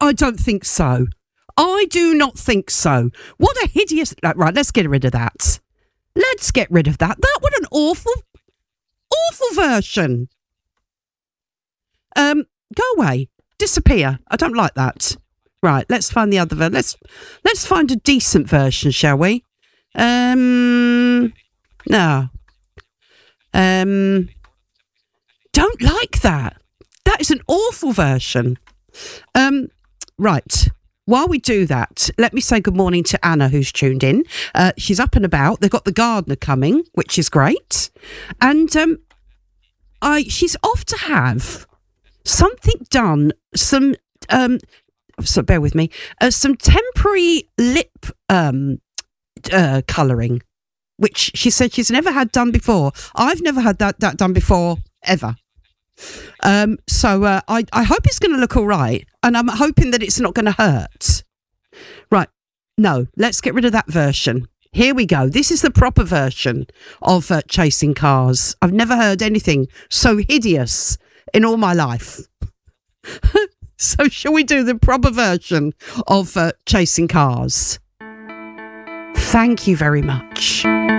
I don't think so. I do not think so. What a hideous... Right, let's get rid of that. Let's get rid of that. What an awful version. Go away. Disappear. I don't like that. Right, let's find the other version. Let's find a decent version, shall we? No. Don't like that. That is an awful version. Right. While we do that, let me say good morning to Anna, who's tuned in. She's up and about. They've got the gardener coming, which is great. And she's off to have something done, so bear with me, some temporary lip colouring, which she said she's never had done before. I've never had that done before, ever. So I hope it's going to look all right, and I'm hoping that it's not going to hurt. Right, no, let's get rid of that version. Here we go. This is the proper version of Chasing Cars. I've never heard anything so hideous in all my life. So shall we do the proper version of Chasing Cars? Thank you very much.